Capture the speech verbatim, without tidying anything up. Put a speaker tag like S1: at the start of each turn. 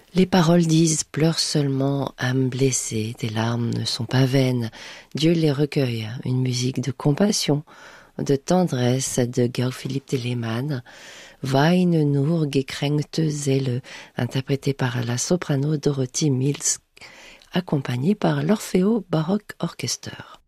S1: Les paroles disent: pleure seulement, âme blessée, tes larmes ne sont pas vaines, Dieu les recueille. Une musique de compassion, de tendresse de Georg Philipp Telemann, Weine nur gekränkte Seele, interprété par la soprano Dorothy Mills, accompagnée par l'Orfeo Baroque Orchester.